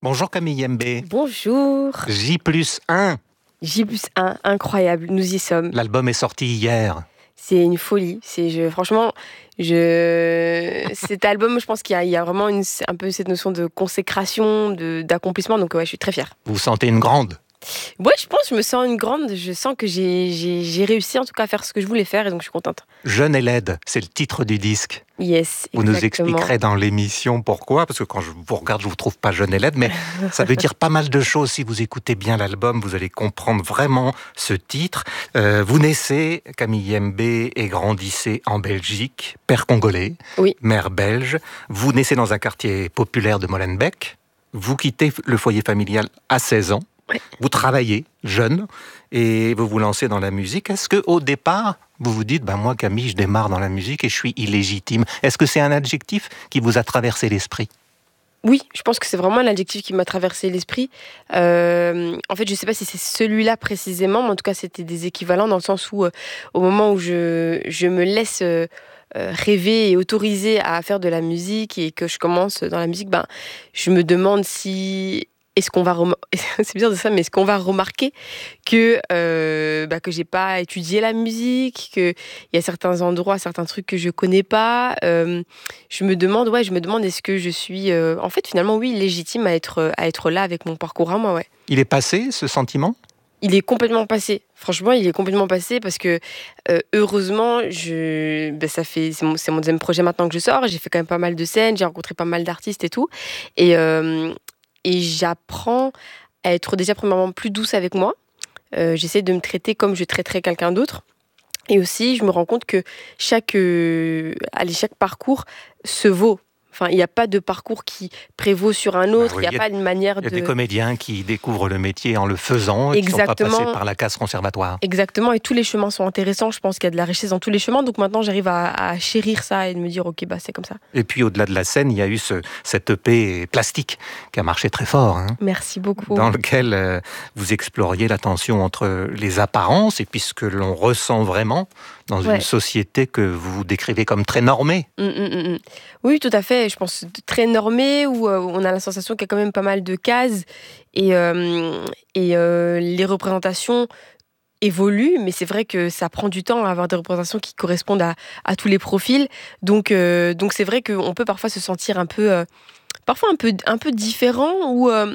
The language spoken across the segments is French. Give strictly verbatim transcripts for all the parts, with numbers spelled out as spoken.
Bonjour Camille Mbé. Bonjour. J plus un. J plus un, incroyable, nous y sommes. L'album est sorti hier. C'est une folie. C'est, je, franchement, je... cet album, je pense qu'il y a, il y a vraiment une, un peu cette notion de consécration, de, d'accomplissement. Donc ouais, je suis très fière. Vous vous sentez une grande? Ouais, je pense, je me sens une grande. Je sens que j'ai, j'ai, j'ai réussi en tout cas à faire ce que je voulais faire et donc je suis contente. Jeune et laide, c'est le titre du disque. Yes, Vous exactement. nous expliquerez dans l'émission pourquoi, parce que quand je vous regarde, je vous trouve pas jeune et laide, mais ça veut dire pas mal de choses. Si vous écoutez bien l'album, vous allez comprendre vraiment ce titre. Euh, vous naissez, Camille Mbé, et grandissez en Belgique, père congolais, oui. mère belge. Vous naissez dans un quartier populaire de Molenbeek. Vous quittez le foyer familial à seize ans. Ouais. Vous travaillez jeune et vous vous lancez dans la musique. Est-ce qu'au départ, vous vous dites, ben moi Camille, je démarre dans la musique et je suis illégitime. Est-ce que c'est un adjectif qui vous a traversé l'esprit ? Oui, je pense que c'est vraiment un adjectif qui m'a traversé l'esprit. Euh, en fait, je ne sais pas si c'est celui-là précisément, mais en tout cas, c'était des équivalents dans le sens où, euh, au moment où je, je me laisse euh, rêver et autoriser à faire de la musique et que je commence dans la musique, ben, je me demande si... Est-ce qu'on va rem... c'est bizarre de ça, mais est-ce qu'on va remarquer que euh, bah, que j'ai pas étudié la musique, que il y a certains endroits, certains trucs que je connais pas. Euh, je me demande, ouais, je me demande est-ce que je suis, euh, en fait, finalement, oui, légitime à être à être là avec mon parcours à moi, ouais. Il est passé ce sentiment ? Il est complètement passé. Franchement, il est complètement passé parce que euh, heureusement, je, ben, ça fait c'est mon, c'est mon deuxième projet maintenant que je sors. J'ai fait quand même pas mal de scènes, j'ai rencontré pas mal d'artistes et tout, et euh, Et j'apprends à être déjà premièrement plus douce avec moi. Euh, j'essaie de me traiter comme je traiterais quelqu'un d'autre. Et aussi, je me rends compte que chaque, euh, allez, chaque parcours se vaut. Enfin, il n'y a pas de parcours qui prévaut sur un autre. Bah oui, il n'y a, a pas une manière de... Il y a des comédiens qui découvrent le métier en le faisant et qui ne sont pas passés par la case conservatoire. Exactement, et tous les chemins sont intéressants. Je pense qu'il y a de la richesse dans tous les chemins. Donc maintenant, j'arrive à, à chérir ça et de me dire, ok, bah, c'est comme ça. Et puis, au-delà de la scène, il y a eu ce, cet E P plastique qui a marché très fort. Hein, merci beaucoup. Dans lequel euh, vous exploriez la tension entre les apparences et puis ce que l'on ressent vraiment dans ouais. une société que vous décrivez comme très normée. Mmh, mmh, mmh. Oui, tout à fait. Je pense très normée, où euh, on a la sensation qu'il y a quand même pas mal de cases et, euh, et euh, les représentations évoluent, mais c'est vrai que ça prend du temps à avoir des représentations qui correspondent à, à tous les profils. Donc, euh, donc c'est vrai qu'on peut parfois se sentir un peu, euh, parfois un peu, un peu différent ou... Euh,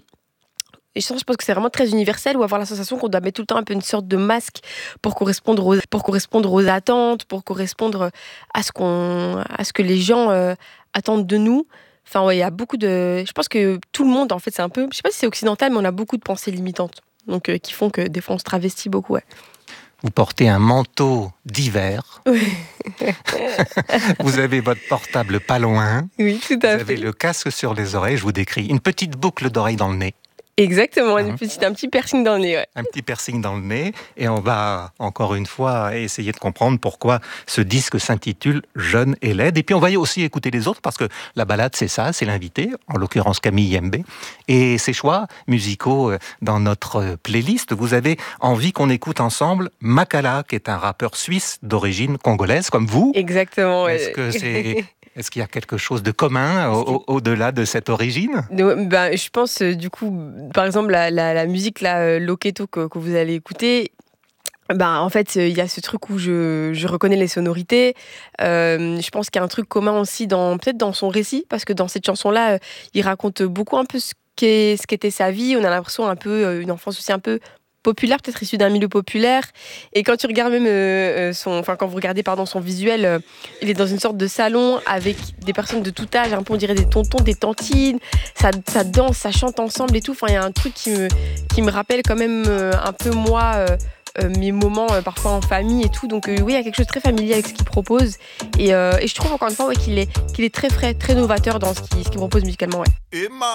Et je pense que c'est vraiment très universel, ou avoir la sensation qu'on doit mettre tout le temps un peu une sorte de masque pour correspondre aux, pour correspondre aux attentes, pour correspondre à ce, qu'on, à ce que les gens euh, attendent de nous. Enfin, ouais, il y a beaucoup de... Je pense que tout le monde, en fait, c'est un peu... Je sais pas si c'est occidental, mais on a beaucoup de pensées limitantes, donc euh, qui font que des fois, on se travestit beaucoup, ouais. Vous portez un manteau d'hiver. Oui. Vous avez votre portable pas loin. Oui, tout à vous fait. Vous avez le casque sur les oreilles, je vous décris. Une petite boucle d'oreille dans le nez. Exactement, une petite, un petit piercing dans le nez. Ouais. Un petit piercing dans le nez. Et on va, encore une fois, essayer de comprendre pourquoi ce disque s'intitule « Jeune et laide ». Et puis on va aussi écouter les autres, parce que la balade, c'est ça, c'est l'invité, en l'occurrence Camille Mbé. Et ses choix musicaux dans notre playlist, vous avez envie qu'on écoute ensemble Makala, qui est un rappeur suisse d'origine congolaise, comme vous. Exactement. Ouais. Est-ce que c'est... Est-ce qu'il y a quelque chose de commun au, au, au-delà de cette origine ? Ben, je pense, du coup, par exemple, la, la, la musique, là, Loketo, que, que vous allez écouter, ben, en fait, il y a ce truc où je, je reconnais les sonorités. Euh, je pense qu'il y a un truc commun aussi, dans, peut-être dans son récit, parce que dans cette chanson-là, euh, il raconte beaucoup un peu ce, qu'est, ce qu'était sa vie. On a l'impression un peu, une enfance aussi un peu populaire, peut-être issu d'un milieu populaire. Et quand tu regardes même euh, son, enfin quand vous regardez pardon son visuel, euh, il est dans une sorte de salon avec des personnes de tout âge, un peu on dirait des tontons, des tantines. Ça, ça danse, ça chante ensemble et tout. Enfin il y a un truc qui me, qui me rappelle quand même euh, un peu moi. Euh, Euh, mes moments euh, parfois en famille et tout, donc euh, oui, il y a quelque chose de très familier avec ce qu'il propose et, euh, et je trouve encore une fois ouais, qu'il est, qu'il est très frais, très novateur dans ce qu'il, ce qu'il propose musicalement, ouais.